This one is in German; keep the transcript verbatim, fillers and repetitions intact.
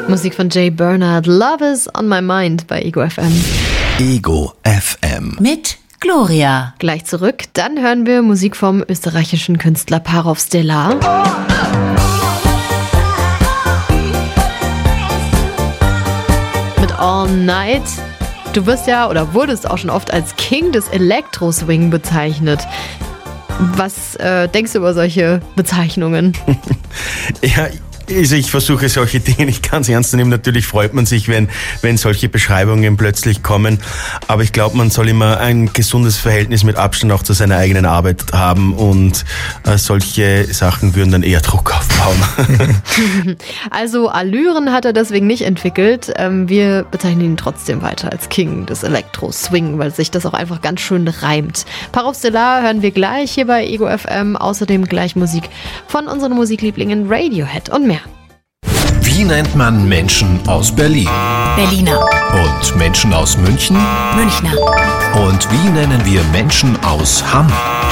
Musik von Jay Bernard, Love is on my mind bei Ego F M. Ego F M. Mit Gloria. Gleich zurück, dann hören wir Musik vom österreichischen Künstler Parov Stelar. Mit All Night. Du wirst ja oder wurdest auch schon oft als King des Elektro-Swing bezeichnet. Was äh, denkst du über solche Bezeichnungen? Ja, also ich versuche solche Dinge nicht ganz ernst zu nehmen. Natürlich freut man sich, wenn, wenn solche Beschreibungen plötzlich kommen. Aber ich glaube, man soll immer ein gesundes Verhältnis mit Abstand auch zu seiner eigenen Arbeit haben. Und äh, solche Sachen würden dann eher Druck aufbauen. Also Allüren hat er deswegen nicht entwickelt. Ähm, wir bezeichnen ihn trotzdem weiter als King des Elektro-Swing, weil sich das auch einfach ganz schön reimt. Parov Stelar hören wir gleich hier bei Ego F M. Außerdem gleich Musik von unseren Musiklieblingen Radiohead und mehr. Wie nennt man Menschen aus Berlin? Berliner. Und Menschen aus München? Münchner. Und wie nennen wir Menschen aus Hamm?